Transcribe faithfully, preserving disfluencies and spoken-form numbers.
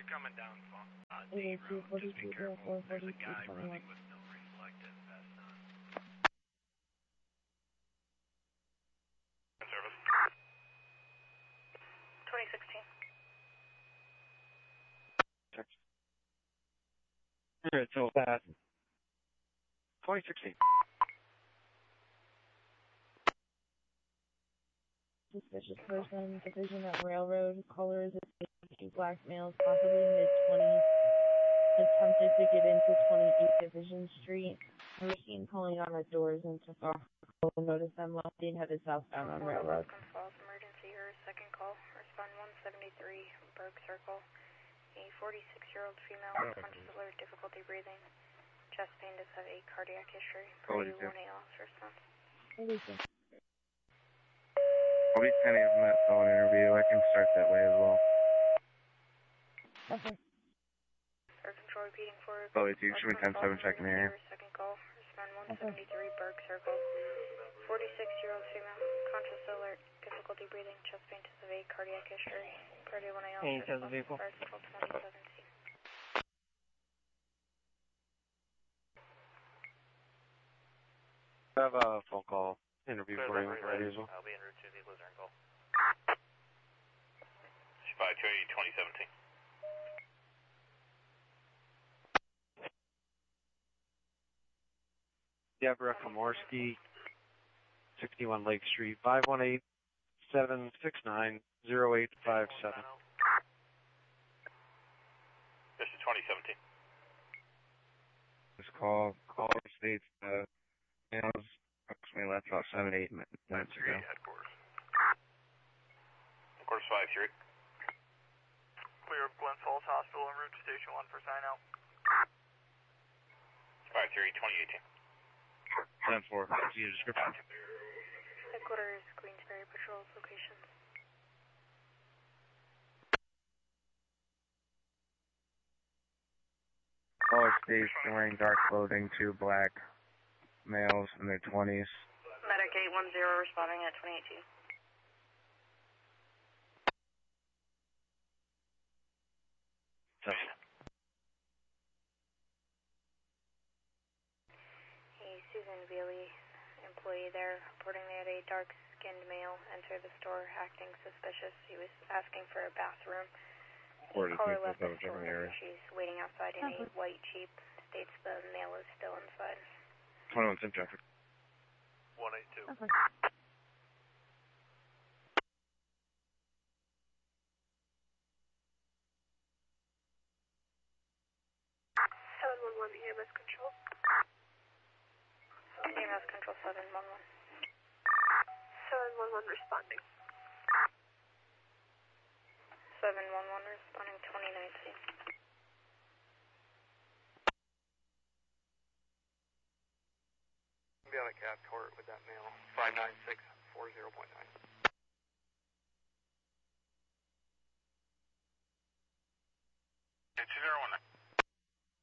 coming down uh, D eight two Road. forty Just be two careful. four There's forty a two guy twenty running one. with no reflective vest on. Service. twenty sixteen. Alright, so fast. twenty sixteen. Suspicious person, division at Railroad, colors of two black males, possibly mid twenties, attempted to get into twenty-eighth Division Street. Were seen pulling on the doors and took off. Noticed them while being headed southbound on Railroad. Falls emergency or second call. Respond one seventy-three, Berg Circle. A forty-six-year-old female, conscious alert, difficulty breathing. Chest pain, does have a cardiac history. Priority one A loss response. Releasing. I'll be sending him that phone interview. I can start that way as well. Okay. Air control repeating for Chloe two, show me ten seven, checking the area. Second call. Respond one seventy-three, Berg Circle. forty-six-year-old female, conscious alert, difficulty breathing, chest pain, does have a cardiac history. Priority one A loss Any response. the vehicle? Fire control twenty seventeen. I have a phone call interview for you already as well. I'll be en route to the Luzerne call. five two eight, twenty seventeen. Deborah Komorski, sixty-one Lake Street, five one eight, seven six nine, zero eight five seven. This is twenty seventeen. This call, call states, uh, males, approximately left about seven, eight minutes ago. Headquarters. Headquarters five three. Clear of Glen Falls Hospital en route to Station one for sign out. five three, twenty eighteen. ten four, see your description. Headquarters, Queensbury Patrol locations. Caller states wearing dark clothing, two black males in their twenties. Medic eight one zero responding at twenty eighteen. Hey, Susan Bailey, employee there, reporting they had a dark-skinned male enter the store acting suspicious. He was asking for a bathroom. The caller left the store and she's waiting outside in a white Jeep. States the male is still inside. twenty-one sim traffic. one eight two. Okay. seven one one E M S control. E M S control seven one one. seven one one responding. seven one one responding twenty nineteen. Be on a cab court with that male. five nine six four zero point nine. two zero one nine.